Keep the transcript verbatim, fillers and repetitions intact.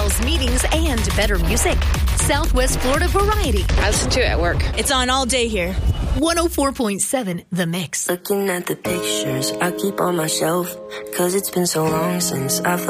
emails, meetings, and better music. Southwest Florida Variety. I listen to it at work. It's on all day here. one oh four point seven The Mix. Looking at the pictures I keep on my shelf, 'cause it's been so long since I've